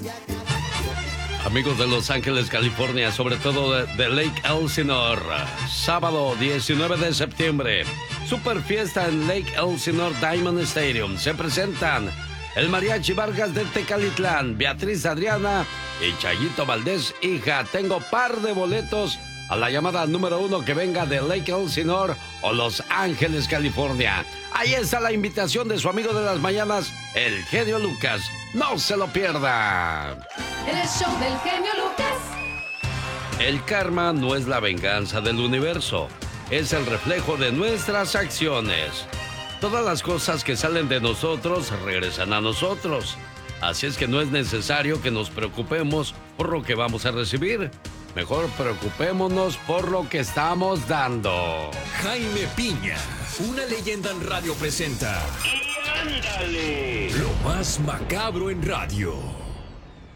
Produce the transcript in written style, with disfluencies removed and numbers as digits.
Amigos de Los Ángeles, California, sobre todo de Lake Elsinore, sábado 19 de septiembre, super fiesta en Lake Elsinore Diamond Stadium. Se presentan el Mariachi Vargas de Tecalitlán, Beatriz Adriana y Chayito Valdés, hija. Tengo par de boletos a la llamada número 1 que venga de Lake Elsinore o Los Ángeles, California. Ahí está la invitación de su amigo de las mañanas, el genio Lucas. No se lo pierda. El show del genio Lucas. El karma no es la venganza del universo, es el reflejo de nuestras acciones. Todas las cosas que salen de nosotros regresan a nosotros. Así es que no es necesario que nos preocupemos por lo que vamos a recibir. Mejor preocupémonos por lo que estamos dando. Jaime Piña, una leyenda en radio presenta. ¡Y ándale! Lo más macabro en radio.